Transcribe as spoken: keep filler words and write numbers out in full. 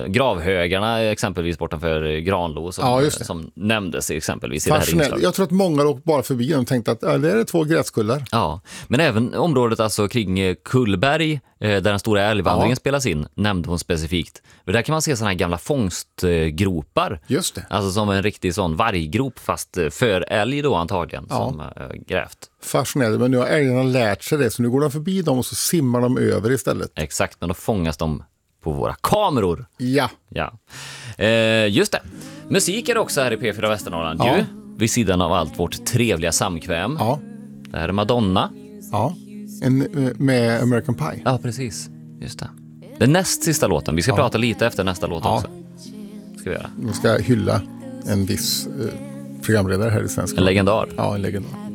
gravhögarna exempelvis bortanför Granlo som, ja, just det. som nämndes exempelvis i det här inslaget. Jag tror att många åkte bara förbi och tänkte att äh, det är två gräskullar. Ja, men även området alltså kring Kullberg eh, där den stora älgvandringen ja. spelas in nämnde hon specifikt. För där kan man se såna här gamla fångstgropar. Just det. Alltså som en riktig sån varggrop fast för älg då antagligen ja. som eh, grävt. Fascinerande, men nu har älgarna lärt sig det så nu går de förbi dem och så simmar de över istället. Exakt, men då fångas de på våra kameror. Ja. Ja. Eh, just det. Musik är det också här i P fyra Västernorrland. Ja. Ju, vid sidan av allt vårt trevliga samkväm. Ja. Det här är Madonna. Ja. En, med American Pie. Ja, precis. Just det. Den näst sista låten. Vi ska ja. prata lite efter nästa låt ja. också. Ska vi göra. Vi ska hylla en viss eh, programledare här i svenska. En legendar. Ja, en legendar.